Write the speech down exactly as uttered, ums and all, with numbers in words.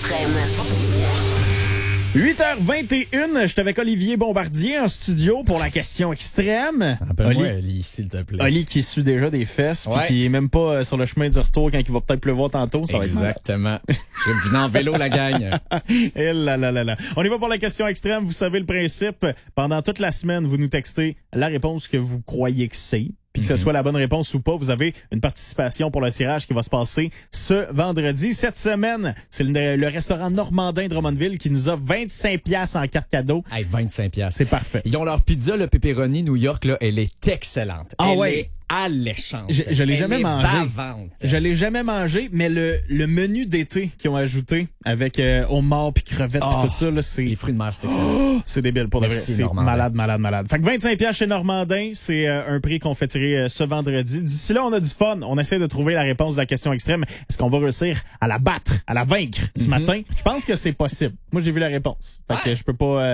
Extrême. huit heures vingt et une, je suis avec Olivier Bombardier en studio pour la question extrême. Appelle-moi Oli, Oli s'il te plaît. Oli qui suit déjà des fesses, puis Ouais. qui est même pas sur le chemin du retour quand il va peut-être pleuvoir tantôt. Ça Exactement. Je vais venir en vélo, la gang. Et là, là, là, là. On y va pour la question extrême. Vous savez le principe. Pendant toute la semaine, vous nous textez la réponse que vous croyez que c'est. Puis que ce soit la bonne réponse ou pas, vous avez une participation pour le tirage qui va se passer ce vendredi. Cette semaine, c'est le, le restaurant Normandin Drummondville qui nous offre vingt-cinq piastres en carte cadeau. Hey, vingt-cinq piastres. C'est parfait. Ils ont leur pizza, le pepperoni New York, là, elle est excellente. Ah elle ouais. est alléchante. Je, je l'ai Elle jamais est mangé. bavante. Je l'ai jamais mangé, mais le, le menu d'été qu'ils ont ajouté avec euh, homard puis crevettes Oh, puis tout ça, là, c'est... Les fruits de mer, c'est excellent. Oh, c'est débile pour de vrai. Merci, C'est Normandin. malade, malade, malade. Fait que vingt-cinq piastres chez Normandin, c'est euh, un prix qu'on fait tirer euh, ce vendredi. D'ici là, on a du fun. On essaie de trouver la réponse de la question extrême. Est-ce qu'on va réussir à la battre, à la vaincre ce Mm-hmm. matin? Je pense que c'est possible. Moi, j'ai vu la réponse. Fait que je peux pas... euh,